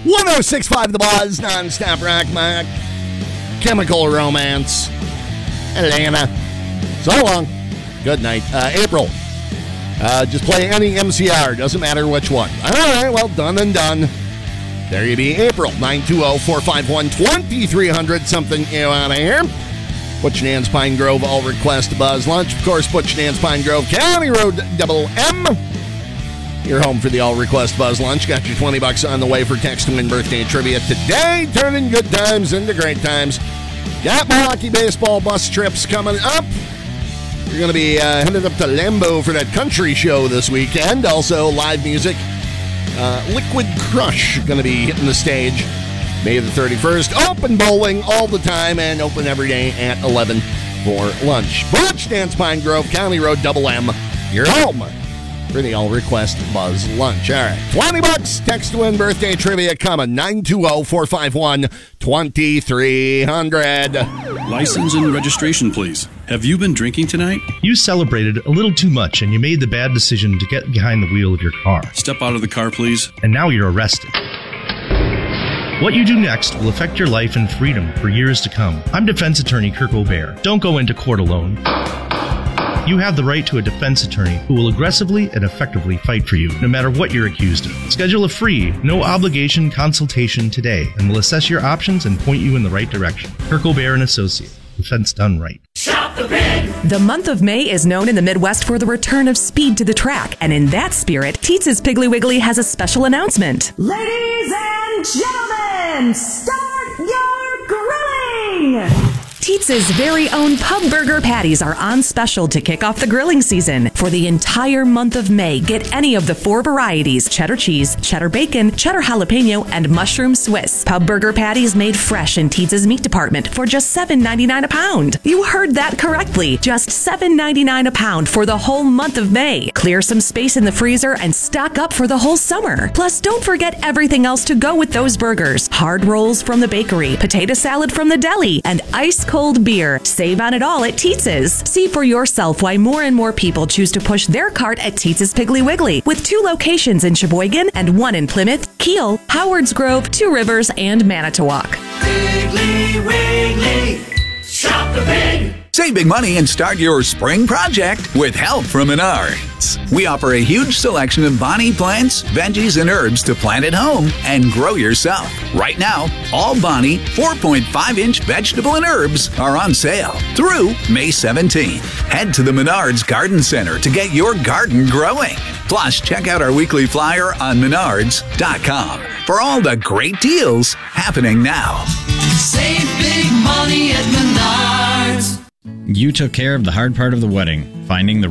106.5 The Buzz, non-stop rock, My Chemical Romance, Atlanta. So long. Good night. April. Just play any MCR. Doesn't matter which one. All right, well, done and done. There you be, April. 920-451-2300. Something you want to hear. Butch and Ann's Pine Grove, all request Buzz Lunch. Of course, Butch and Ann's Pine Grove, County Road double M. You're home for the all request Buzz Lunch. Got your $20 on the way for text to win birthday trivia today. Turning good times into great times. Got Milwaukee baseball bus trips coming up. You're going to be headed up to Lambeau for that country show this weekend. Also, live music. Liquid Crush going to be hitting the stage May the 31st. Open bowling all the time and open every day at 11 for lunch. Butch and Ann's Pine Grove, County Road double M. You're home for the all request Buzz Lunch. All right, $20. Text to win birthday trivia coming. 920-451-2300. License and registration, please. Have you been drinking tonight? You celebrated a little too much and you made the bad decision to get behind the wheel of your car. Step out of the car, please. And now you're arrested. What you do next will affect your life and freedom for years to come. I'm defense attorney Kirk O'Bear. Don't go into court alone. You have the right to a defense attorney who will aggressively and effectively fight for you, no matter what you're accused of. Schedule a free, no-obligation consultation today, and we'll assess your options and point you in the right direction. Kirk O'Bear & Associate. Defense done right. Shop the Pig! The month of May is known in the Midwest for the return of speed to the track, and in that spirit, Teetz's Piggly Wiggly has a special announcement. Ladies and gentlemen, start your grilling! Teetz's very own pub burger patties are on special to kick off the grilling season. For the entire month of May, get any of the 4 varieties: cheddar cheese, cheddar bacon, cheddar jalapeno, and mushroom Swiss. Pub burger patties made fresh in Teetz's meat department for just $7.99 a pound. You heard that correctly. Just $7.99 a pound for the whole month of May. Clear some space in the freezer and stock up for the whole summer. Plus, don't forget everything else to go with those burgers. Hard rolls from the bakery, potato salad from the deli, and ice cold beer. Save on it all at Teetz's. See for yourself why more and more people choose to push their cart at Teetz's Piggly Wiggly, with 2 locations in Sheboygan and 1 in Plymouth, Kiel, Howards Grove, 2 Rivers, and Manitowoc. Piggly Wiggly, shop the pig! Save big money and start your spring project with help from Menards. We offer a huge selection of Bonnie plants, veggies, and herbs to plant at home and grow yourself. Right now, all Bonnie 4.5-inch vegetable and herbs are on sale through May 17th. Head to the Menards Garden Center to get your garden growing. Plus, check out our weekly flyer on menards.com for all the great deals happening now. Save big money at Menards. You took care of the hard part of the wedding, finding the